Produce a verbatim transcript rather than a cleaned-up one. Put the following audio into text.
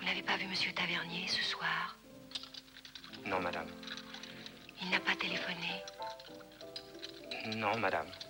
n'avez pas vu Monsieur Tavernier ce soir? Non, madame. Il n'a pas téléphoné? Non, madame.